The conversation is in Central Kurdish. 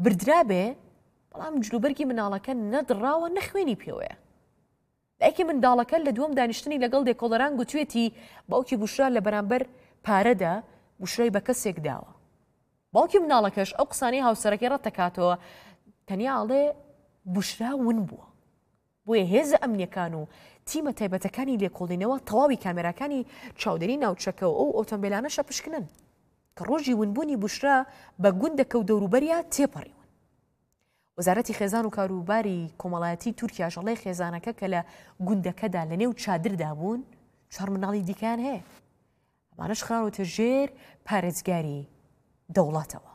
بردرابێ بەڵام جلوبەرگی مناڵەکە نەدڕاوە نەخوێنی پێوەیە. لایکی منداڵەکە لە دووەم دانیشتنی لەگەڵ دێکۆڵەران گوتوێتی باوکی بوشرا لە بەرامبەر پارەدا بوشرای بە کەسێک داوە. باوکی مناڵەکەش ئەو قسانەی هاوسەرەکەی ڕەتەکاتەوە تەنیاڵێ بوشرا ون بووە. بۆیە هێزە ئەمنیەکان و تیمە تایبەتەکانی لێکۆڵینەوە تەواوی کامێراکانی چاودێری ناوچەکەەوە ئەو ئۆتۆمبیلانەشە پشکنن کە ڕۆژی ونبوونی بوشرا بە گوندەکە و دەوروبەریە تێپەڕیون. وەزارەتی خێزان و کاروباری کۆمەڵایەتی تورکیاژەڵی خێزانەکە کە لە گوندەکەدا لە نێو چادردا بوون 4 منداڵی دیکان هەیە. ئەمانەش خراونەتە ژێر پارێزگاری دەوڵاتەوە.